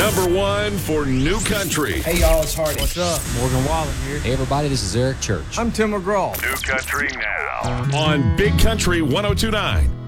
Number one for New Country. Hey, y'all, it's Hardy. What's up? Morgan Wallen here. Hey, everybody, this is Eric Church. I'm Tim McGraw. New Country now on Big Country 102.9.